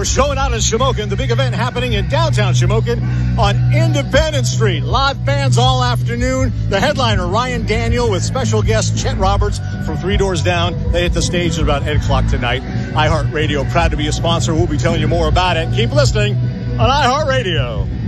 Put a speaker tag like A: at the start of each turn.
A: we're showing out in Shamokin, the big event happening in downtown Shamokin on Independence Street. Live bands all afternoon. The headliner, Ryan Daniel, with special guest Chet Roberts from Three Doors Down. They hit the stage at about 8 o'clock tonight. iHeartRadio, proud to be a sponsor. We'll be telling you more about it. Keep listening on iHeartRadio.